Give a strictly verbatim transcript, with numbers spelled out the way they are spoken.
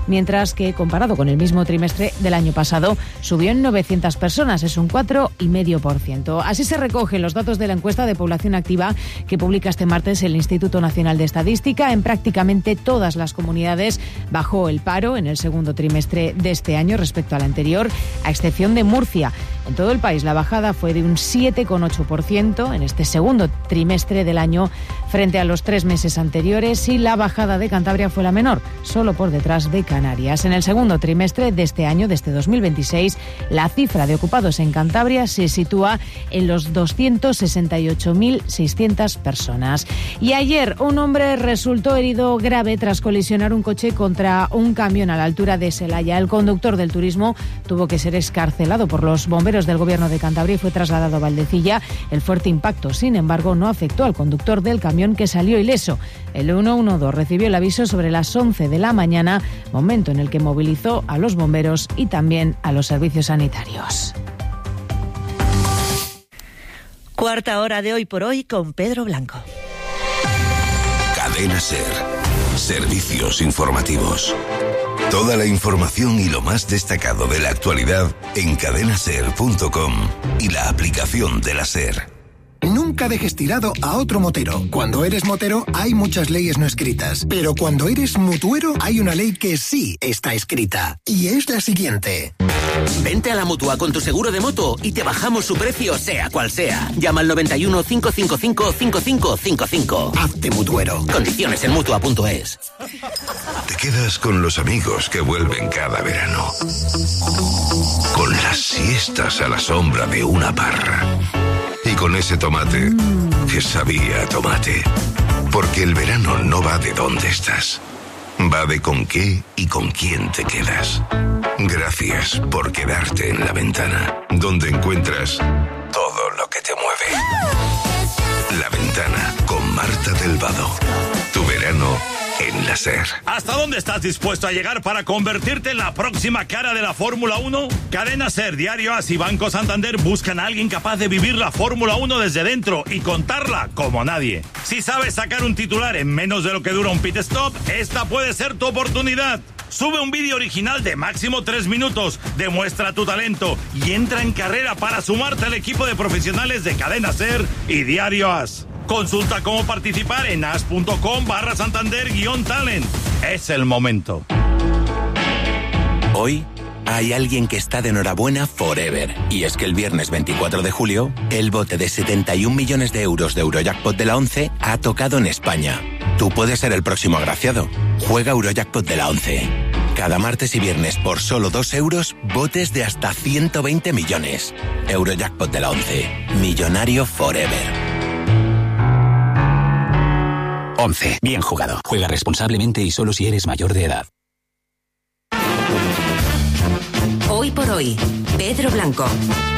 mientras que comparado con el mismo trimestre del año pasado subió en novecientas personas, es un cuatro coma cinco por ciento. Así se recogen los datos de la encuesta de población activa que publica este martes el Instituto Nacional de Estadística. En prácticamente todas las comunidades bajó el paro en el segundo trimestre de este año respecto al anterior, a excepción de Murcia. En todo el país la bajada fue de un siete coma ocho por ciento en este segundo trimestre del año frente a los tres meses anteriores, y la bajada de Cantabria fue la menor, solo por detrás de Canarias. En el segundo trimestre de este año, de este dos mil veintiséis, la cifra de ocupados en Cantabria se sitúa en los doscientos sesenta y ocho mil seiscientas personas. Y ayer un hombre resultó herido grave tras colisionar un coche contra un camión a la altura de Celaya. El conductor del turismo tuvo que ser excarcelado por los bomberos del Gobierno de Cantabria y fue trasladado a Valdecilla. El fuerte impacto, sin embargo, no afectó al conductor del camión, que salió ileso. El ciento doce recibió el aviso sobre las once de la mañana, momento en el que movilizó a los bomberos y también a los servicios sanitarios. Cuarta hora de Hoy por Hoy con Pedro Blanco. Cadena SER. Servicios informativos. Toda la información y lo más destacado de la actualidad en cadena ser punto com y la aplicación de la SER. Nunca dejes tirado a otro motero. Cuando eres motero hay muchas leyes no escritas, pero cuando eres mutuero hay una ley que sí está escrita, y es la siguiente. Vente a la Mutua con tu seguro de moto y te bajamos su precio sea cual sea. Llama al noventa y uno, cinco cinco cinco, cinco cinco cinco cinco. Hazte mutuero. Condiciones en mutua punto es. Te quedas con los amigos que vuelven cada verano, con las siestas a la sombra de una parra y con ese tomate que sabía a tomate. Porque el verano no va de dónde estás, va de con qué y con quién te quedas. Gracias por quedarte en La Ventana, donde encuentras todo lo que te mueve. La Ventana con Marta del Vado. Tu verano en la SER. ¿Hasta dónde estás dispuesto a llegar para convertirte en la próxima cara de la Fórmula uno? Cadena SER, Diario As y Banco Santander buscan a alguien capaz de vivir la Fórmula uno desde dentro y contarla como nadie. Si sabes sacar un titular en menos de lo que dura un pit stop, esta puede ser tu oportunidad. Sube un vídeo original de máximo tres minutos, demuestra tu talento y entra en carrera para sumarte al equipo de profesionales de Cadena SER y Diario As. Consulta cómo participar en as.com barra Santander guión talent. Es el momento. Hoy hay alguien que está de enhorabuena forever. Y es que el viernes veinticuatro de julio, el bote de setenta y un millones de euros de Eurojackpot de la ONCE ha tocado en España. Tú puedes ser el próximo agraciado. Juega Eurojackpot de la ONCE. Cada martes y viernes por solo dos euros, botes de hasta ciento veinte millones. Eurojackpot de la ONCE. Millonario forever. once. Bien jugado. Juega responsablemente y solo si eres mayor de edad. Hoy por Hoy, Pedro Blanco.